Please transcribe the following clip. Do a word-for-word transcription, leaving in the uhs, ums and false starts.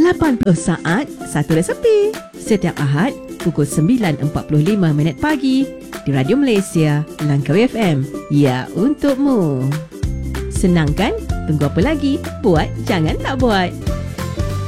lapan puluh saat, satu resepi. Setiap Ahad, pukul sembilan empat puluh lima minit pagi di Radio Malaysia, Langkawi F M. Ya, untukmu. Senang kan? Tunggu apa lagi? Buat jangan tak buat.